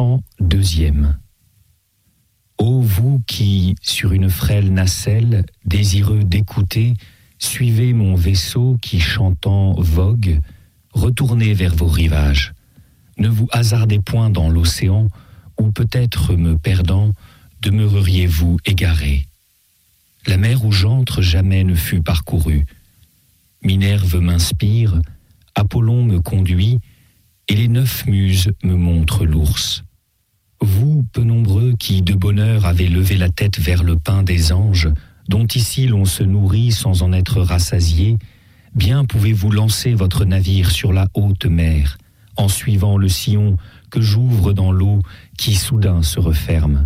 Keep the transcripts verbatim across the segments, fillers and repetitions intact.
Chant deuxième. Ô vous qui, sur une frêle nacelle, désireux d'écouter, suivez mon vaisseau qui, chantant, vogue, retournez vers vos rivages. Ne vous hasardez point dans l'océan, où peut-être me perdant, demeureriez-vous égarés. La mer où j'entre jamais ne fut parcourue. Minerve m'inspire, Apollon me conduit, et les neuf muses me montrent l'ours. Vous, peu nombreux, qui de bonheur avez levé la tête vers le pain des anges, dont ici l'on se nourrit sans en être rassasié, bien pouvez-vous lancer votre navire sur la haute mer, en suivant le sillon que j'ouvre dans l'eau qui soudain se referme.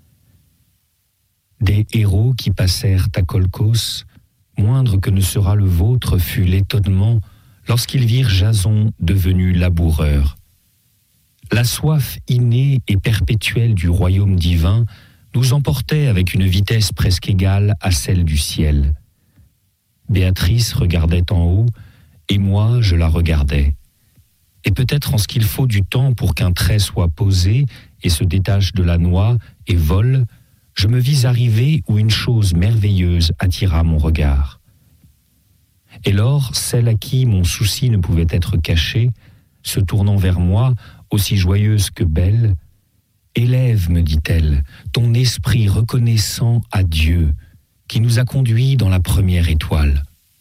Des héros qui passèrent à Colchos, moindre que ne sera le vôtre fut l'étonnement lorsqu'ils virent Jason devenu laboureur. La soif innée et perpétuelle du royaume divin nous emportait avec une vitesse presque égale à celle du ciel. Béatrice regardait en haut, et moi je la regardais. Et peut-être en ce qu'il faut du temps pour qu'un trait soit posé et se détache de la noix et vole, je me vis arriver où une chose merveilleuse attira mon regard. Et lors, celle à qui mon souci ne pouvait être caché, se tournant vers moi, aussi joyeuse que belle, « Élève, me dit-elle, ton esprit reconnaissant à Dieu, qui nous a conduits dans la première étoile. »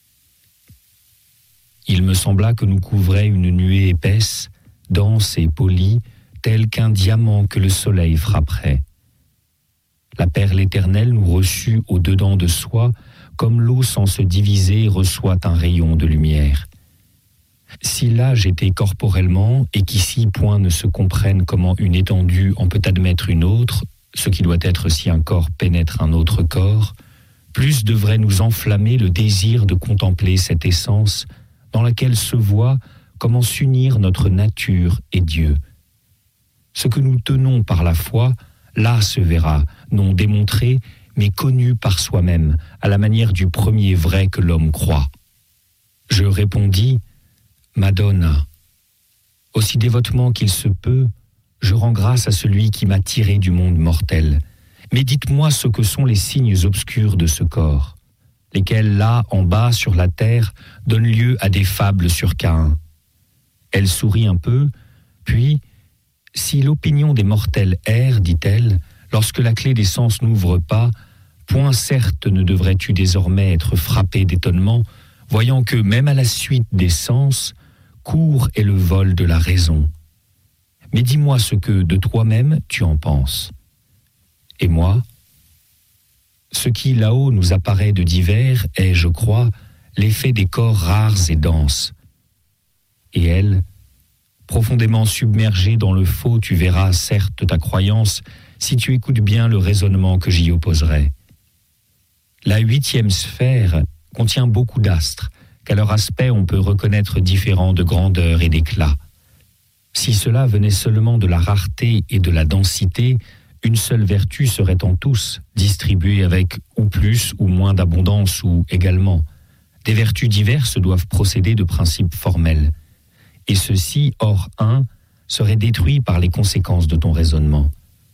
Il me sembla que nous couvrait une nuée épaisse, dense et polie, telle qu'un diamant que le soleil frapperait. La perle éternelle nous reçut au-dedans de soi, comme l'eau sans se diviser reçoit un rayon de lumière. Si là j'étais corporellement, et qu'ici point ne se comprenne comment une étendue en peut admettre une autre, ce qui doit être si un corps pénètre un autre corps, plus devrait nous enflammer le désir de contempler cette essence dans laquelle se voit comment s'unir notre nature et Dieu. Ce que nous tenons par la foi, là se verra, non démontré, mais connu par soi-même, à la manière du premier vrai que l'homme croit. Je répondis, Madonna, aussi dévotement qu'il se peut, je rends grâce à celui qui m'a tiré du monde mortel. Mais dites-moi ce que sont les signes obscurs de ce corps, lesquels là, en bas, sur la terre, donnent lieu à des fables sur Caïn. Elle sourit un peu, puis, si l'opinion des mortels erre, dit-elle, lorsque la clé des sens n'ouvre pas, point certes ne devrais-tu désormais être frappé d'étonnement, voyant que, même à la suite des sens, court est le vol de la raison. Mais dis-moi ce que, de toi-même, tu en penses. Et moi, ce qui là-haut nous apparaît de divers est, je crois, l'effet des corps rares et denses. Et elle, profondément submergée dans le faux, tu verras certes ta croyance si tu écoutes bien le raisonnement que j'y opposerai. La huitième sphère contient beaucoup d'astres, qu'à leur aspect on peut reconnaître différents de grandeur et d'éclat. Si cela venait seulement de la rareté et de la densité, une seule vertu serait en tous, distribuée avec ou plus ou moins d'abondance ou également. Des vertus diverses doivent procéder de principes formels. Et ceci, hors un, serait détruit par les conséquences de ton raisonnement.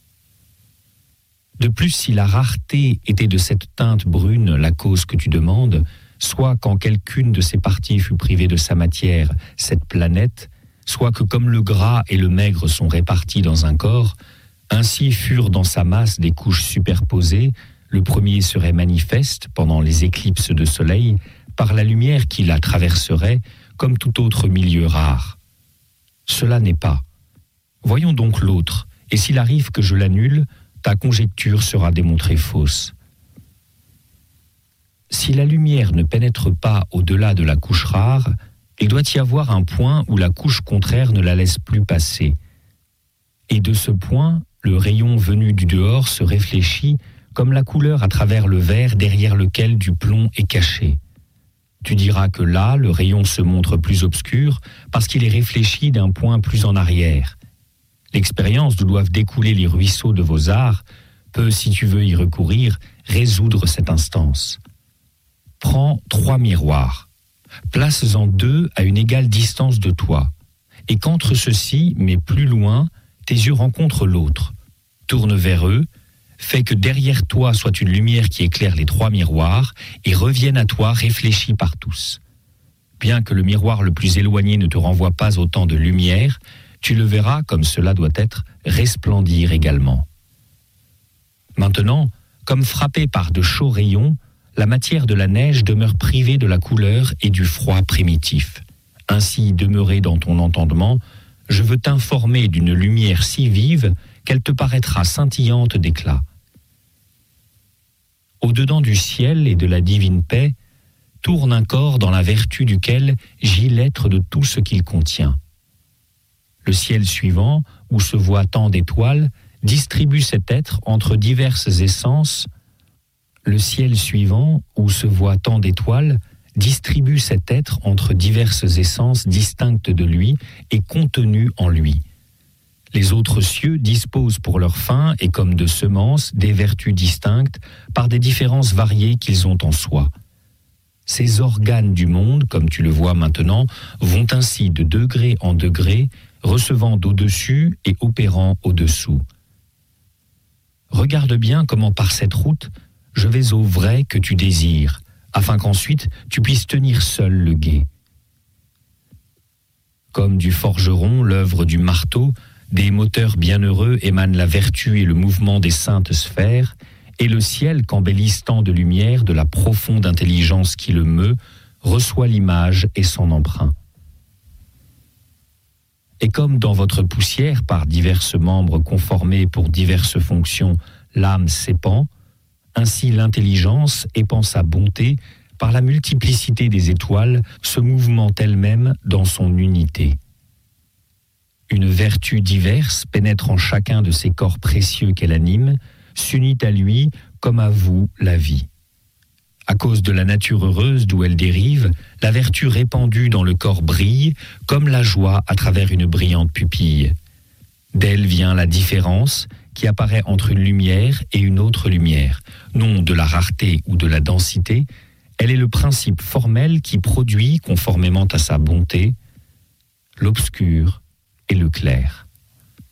De plus, si la rareté était de cette teinte brune la cause que tu demandes, soit quand quelqu'une de ses parties fut privée de sa matière, cette planète, soit que comme le gras et le maigre sont répartis dans un corps, ainsi furent dans sa masse des couches superposées, le premier serait manifeste pendant les éclipses de soleil par la lumière qui la traverserait comme tout autre milieu rare. Cela n'est pas. Voyons donc l'autre, et s'il arrive que je l'annule, ta conjecture sera démontrée fausse. Si la lumière ne pénètre pas au-delà de la couche rare, il doit y avoir un point où la couche contraire ne la laisse plus passer. Et de ce point, le rayon venu du dehors se réfléchit comme la couleur à travers le verre derrière lequel du plomb est caché. Tu diras que là, le rayon se montre plus obscur parce qu'il est réfléchi d'un point plus en arrière. L'expérience d'où doivent découler les ruisseaux de vos arts peut, si tu veux y recourir, résoudre cette instance. Prends trois miroirs, place-en deux à une égale distance de toi, et qu'entre ceux-ci, mais plus loin, tes yeux rencontrent l'autre, tourne vers eux, fais que derrière toi soit une lumière qui éclaire les trois miroirs et revienne à toi réfléchie par tous. Bien que le miroir le plus éloigné ne te renvoie pas autant de lumière, tu le verras, comme cela doit être, resplendir également. Maintenant, comme frappée par de chauds rayons, la matière de la neige demeure privée de la couleur et du froid primitif. Ainsi demeuré dans ton entendement, je veux t'informer d'une lumière si vive qu'elle te paraîtra scintillante d'éclat. Au-dedans du ciel et de la divine paix, tourne un corps dans la vertu duquel gît l'être de tout ce qu'il contient. Le ciel suivant, où se voient tant d'étoiles, distribue cet être entre diverses essences. Le ciel suivant, où se voient tant d'étoiles, distribue cet être entre diverses essences distinctes de lui et contenues en lui. Les autres cieux disposent pour leur fin et comme de semences des vertus distinctes par des différences variées qu'ils ont en soi. Ces organes du monde, comme tu le vois maintenant, vont ainsi de degré en degré, recevant d'au-dessus et opérant au-dessous. Regarde bien comment par cette route, je vais au vrai que tu désires, afin qu'ensuite tu puisses tenir seul le guet. Comme du forgeron, l'œuvre du marteau, des moteurs bienheureux émanent la vertu et le mouvement des saintes sphères, et le ciel, qu'embellissent tant de lumière de la profonde intelligence qui le meut, reçoit l'image et son emprunt. Et comme dans votre poussière, par diverses membres conformés pour diverses fonctions, l'âme s'épand, ainsi l'intelligence épand sa bonté par la multiplicité des étoiles, se mouvement elle-même dans son unité. Une vertu diverse pénètre en chacun de ces corps précieux qu'elle anime, s'unit à lui comme à vous la vie. À cause de la nature heureuse d'où elle dérive, la vertu répandue dans le corps brille, comme la joie à travers une brillante pupille. D'elle vient la différence qui apparaît entre une lumière et une autre lumière, non de la rareté ou de la densité, elle est le principe formel qui produit, conformément à sa bonté, l'obscur et le clair.